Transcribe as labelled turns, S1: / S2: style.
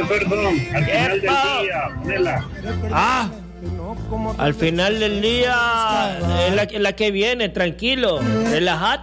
S1: perdón. Al final del día, ponela.
S2: Al final del día es la que viene, tranquilo, relajate.